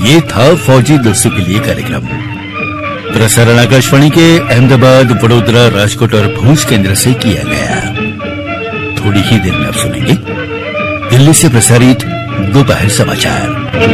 ये था फौजी दोस्तों के लिए कार्यक्रम। प्रसारण आकाशवाणी के अहमदाबाद, वडोदरा, राजकोट और भुज केंद्र से किया गया। थोड़ी ही देर में आप सुनेंगे दिल्ली से प्रसारित दोपहर समाचार।